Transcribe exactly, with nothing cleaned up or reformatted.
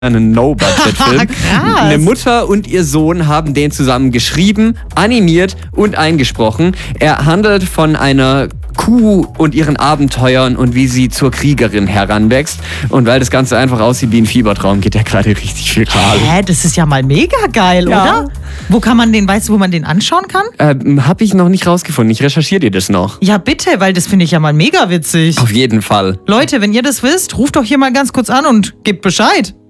einen No-Budget-Film. Eine Mutter und ihr Sohn haben den zusammen geschrieben, animiert und eingesprochen. Er handelt von einer Kuh und ihren Abenteuern und wie sie zur Kriegerin heranwächst. Und weil das Ganze einfach aussieht wie ein Fiebertraum, geht der gerade richtig viel viral. Hä, das ist ja mal mega geil, Ja. oder? Wo kann man den, weißt du, wo man den anschauen kann? Ähm, hab ich noch nicht rausgefunden. Ich recherchiere dir das noch. Ja, bitte, weil das finde ich ja mal mega witzig. Auf jeden Fall. Leute, wenn ihr das wisst, ruft doch hier mal ganz kurz an und gebt Bescheid.